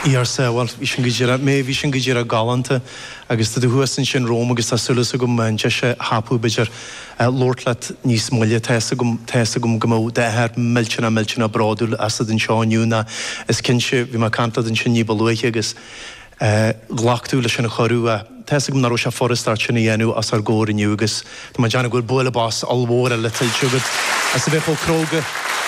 Iarsa, well, vi sin gijira galanta, agus da huasin sin Rome, agus ta sulas agum jese hapu bijar lortlat nís mulja tesagum gamo da her milchina brodul asad in Seanúna, is kinse vi ma canta din sin níbalúich agus glachtuúla sin chorúa, tesagum na rosa forestart sin ienu as ar gór in agus, ta ma jana gur bóla bas alvóra le til sjugad, as a bhecho króga.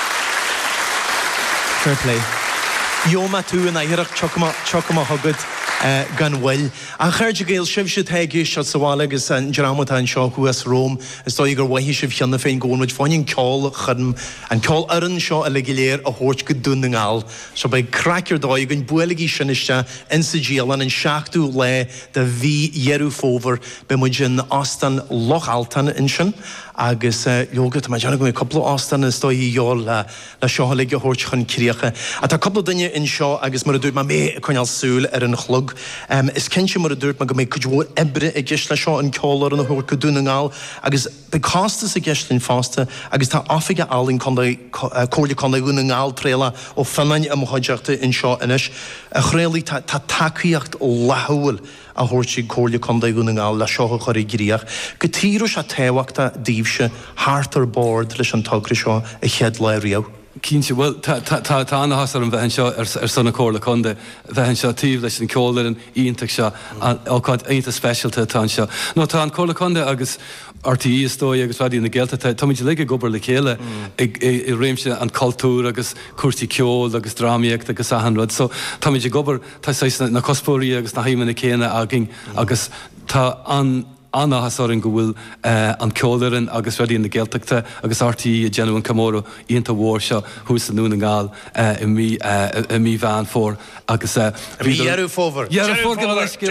Fair play. Ioma tú yn airach chocama hogad gan wyl. An chairde gael sif sydd hegi siad sawal agus yn dramot an sio hwys Rome ys doi gyr wahi sif hianna fein gôn wyd ffain yn cael chydm an cael aran sio a legileir a hort gydwn yng ngal. So bai cracio'r doi gyn bwelig i sianista yn sygialan yn siachdw le da fi ierw ffofr be mwyd yn ostan loch altan yn sian agus yogat ma jana go couple ostan is doi iol la sio halegi hort chan kiriacha. A ta couple dinge in sio agus mar dŵr ma me cwnial sŵl yn chlog. Is kentje mar dŵr ma go me cwjwr ebre e gisla sio yn caolar yn hort gydwn yng ngal agus be costas e gislin fasta agus ta affiga alin condai corli condai yn ngal trela o fanain ymwhodjachta in sio inish a chreli ta taciacht lahwl a horsi corli condai yn ngal la sio chori giriach gytiro sa tewachta difse hartar board leis an togri sio e ched lairio. Cínse, well, tá anna hasar an bheithan seo sanna cóla conde, bheithan seo tíb leis an cóla an íntach seo, ácáid einta specialta tá seo. No, tá an cóla conde agus RTE is dói agus bhadí na gelta, tá muid leige gobar le chéile i réimse an cultúr agus cuairtí ceol agus drámaíocht agus ahanrad. So tá muid gobar tá na cospóirí agus na haimena céine agin agus tá Anna hasarin go bhfuil an ceolarin agus ruí na Gaeltachta agus RTE Genuine Camorro íonta mhór seo hús an nún an gáil i mí bhean fór agus Bhí Ierú fóver. Ierú fóver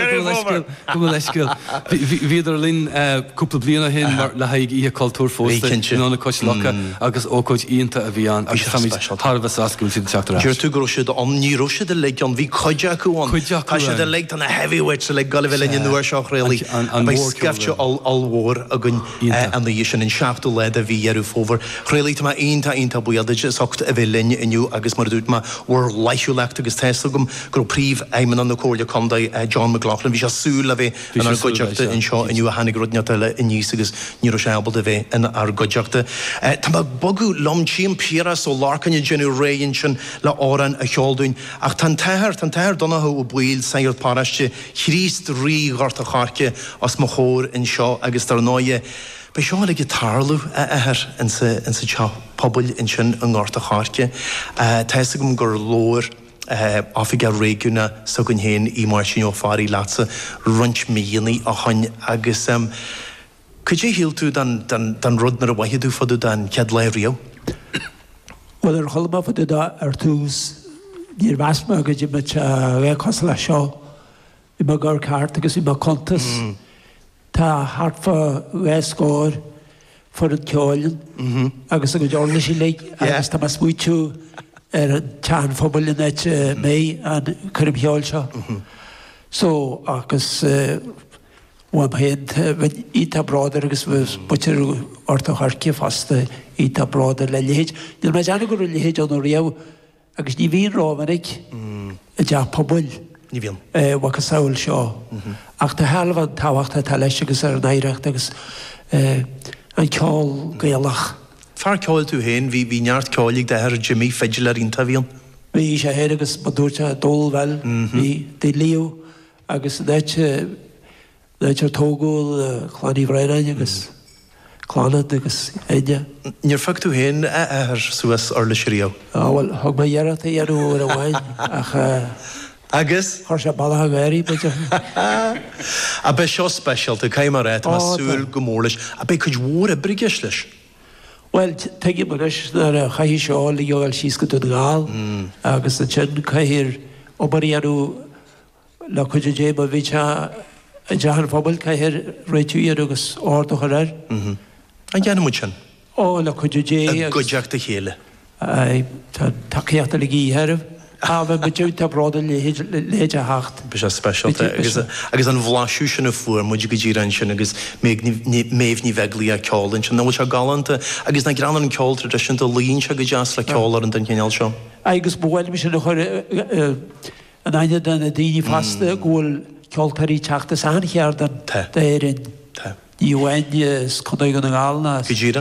go leiscil. Bhíidir linn cúpla bliana hin mar le haig í cultúr fósta inna cois locha agus ócóid íonta a bhí an agus tharbh ascúil sin teachtar. Dúir tú groisiad an ní roisiad a leig an bhí coide acuán. Tá siad a leig an a heavyweight sa le galibhile in nuair seach réalaí. Gafte alwór a gun an the yishin in shaftu led a vi Ierú fóver. Really to ma einta buiadage socht a lin inu agus mar dút ma war leichu lect agus testlgum gro príf eimen an the cordia condai John McLaughlin vi súl a vi an ar godjachta in seo inu a hannig rodniatele in níos agus níro seabal a vi in ar godjachta. Tá ma bogu lomchim pira so larkan i genu réin sin la oran a cheolduin ach tan teher donna ho o buil seir parasche chríst rí garta charke as mo in seo agus tar náide be seo le gitarlú in sa teo pobl in sin an gáirta cháirce teisegum gur lóir áfiga réúna sa gon héin í mar sin ó fáí lása runt míanaí a chain agus could you híl tú dan rud nar a wahiadú fodú dan cead le rio? Well cholma fodú da tús níor bheasma go dtí mit cos le seo i mar gur ceart agus i mar contas Tá hartfa wescóir for an ceolin agus a go deorla sí le agus tá mas muitiú ar tean phobal in éit mé an chuim cheol seo. So agus bhfuil héad íta bráidir agus butir orta charci fasta íta bráidir le léhéid. Níl me deanna gur léhéid an riamh agus ní bhíon rámanig a deach pobal. Ní bhíon. Wacha saoil seo. Ach tá healbh táhachtta tá leis agus ar naireacht agus an ceol gaelach. Far ceol tú héin, hí neart ceolaigh de ar Jimmy Fidgeler ínta bhíon? Bhí sé héad agus badúirte dóilhil, hí dé líú agus déite ar tógóil chlánaí bhréine agus chlánaid agus éide. Níor fag tú héin ar suas ar le sirío? Well, thug ma dhearach a dhearú ar a bhain ach agus? Thir sé bailach a gairí, beidir. A be seo specialta caimar réit a súil go mór leis a be chuid mhór a brigis leis? Well, teigi mar leis nar a chaihí seo le dheogail síos go dún gáil agus a tin caihír obaríarú le chuide dé a bhí a deahan phobal caihír réitiúiad agus áirta choir. An gceanna mu sin? Ó, le chuide dé a godeachta chéile. Tá takeíochta le gítheirbh. Bheith beúta bráda léide hacht. Be sé specialta agus an bhláisiú sin a fuair muidir go ddír an sin agus méh ní bheitlaí a ceálann sin bhfuil se galanta agus na gran an ceol tradiisiúnta líonn se go deas le ceálar an den chéineáil seo. Agus bhfuil me sin na chuir an aine den a dini fasta gúil ceoltarí teachtas ancheardan d'éirin í bhain scodaig an gáilna. Gidíra?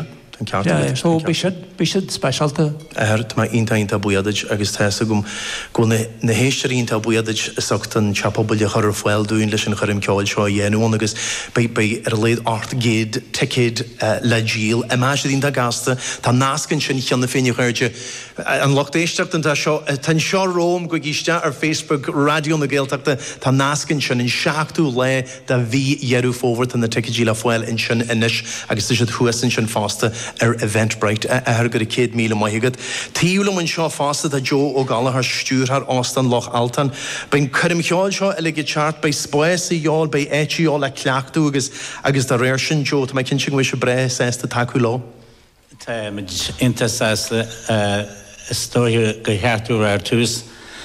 So bishad specialta. Ma inta buiadid agus tesa gom go na héistir inta buiadid sagtan chapabulja char foiil dúin leis an charim ceáil seo dhéanú agus bei leid art géad teicid le díal a máis inta gasta tá nascan sin cheanna féinine chuirde an locht éisteart an tan seo róm go giste ar Facebook radio na Gaeltachta tá nascan sin in seachtú le da bhí dhearú fóvart an na teicid le foiil in sin inis agus is thuasan sin fásta Eventbrite a gur 100 míle maithigad. Tíúla man seo fásta a Joe ó Gallagher stúrthar Austin Loch Altan. Bain chuim cheáil seo eile teart bei spáisa eáil bei éitiáil le cleachtú agus de réir sin Joe tá cin sin bhfuil se bre sésta taú lá. Tá intasásta stóir go cheartú ar tús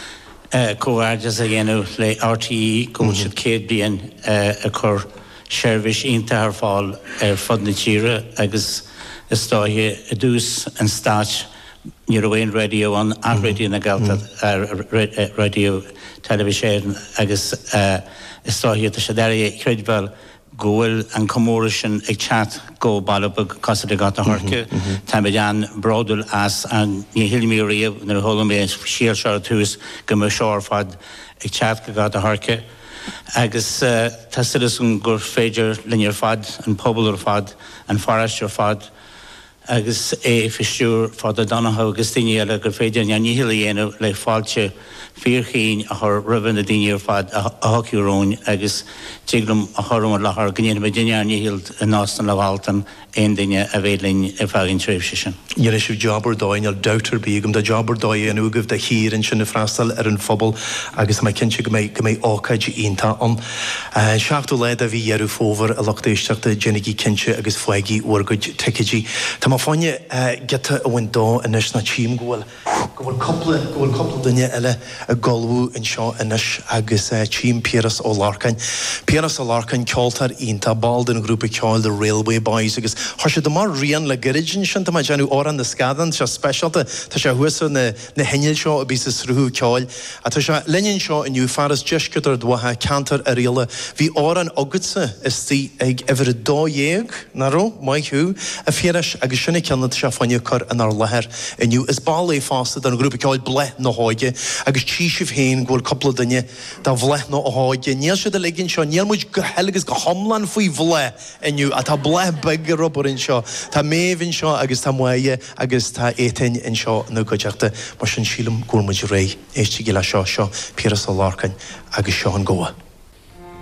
cóhhardas a dhéanú le RTE go si 100 bliain a chur seirbhís ionta ar fáil ar fud na tíre agus Stoje dus en staat European radio on radio na Gaeltach radio television agus stoje de shadari credible goal and commotion ag chat go balabug cos de got a harke tamidan brodul as and ni hilmiria na holme shiel shartus go shore fad ag chat got a harke agus tasidisun gur fager linear fad and popular fad and forester fad agus fisiúr fád a Donahoe agus daine eile gur féidir an níhilíhéanú le fáilte fíorchéin a thur ruban a daine ar fad a hoiciúróin agus tíglam a thurm lethar gnéana me daine an níhild a nástan le bháltan aon daine a bhéidlín ar fáginn tréimhse sin. Dhéanana sibh jobbar dáin ar doutar bígam de jobbar dáin an ugah de hírann sin na freastal ar an phobal agus tá cinse go méid ácaid ionta an seachtú leid a bhí dhearú fómhar a lochtéisteachta déanaí cinse agus foiigí uirgaid teicidí. Tá má fáinne geta a bhain dá inis na tíim go bhfuil coppla duine eile a golbhú in seo inis agus tíim Pieras ó Larcain. Pieras ó Larcain ceoltar ionta báil den grúpa ceáil de Railway Boys agus thoise do mar rian le gairidjin sin tá deanú áran na scadan se specialta tá sé thuasa na heil seo a bí sa srúthú ceáil a tá sé leinn seo inniu faras deiscitar dwatha cantar a riala hí áran agadsa is tí ag efer dóhéag naró maithú a fieras agus sinna ceanna se fáinne chur an ar lethir inniu is bála fásta an grúpa ceáil bleth na háide agus tíisih héin ghfuil coppla duine dá bhleth na háide níl se de liginn seo níl muid go helagus go homlan faoi bhleth inniu a tá bleth begur robarin seo tá méhinn seo agus tá muige agus tá étain in seo nó goideachta mar sin sílam gúrmuid ré éiste go le seo Pieras ó Larcain agus seo an ggóa.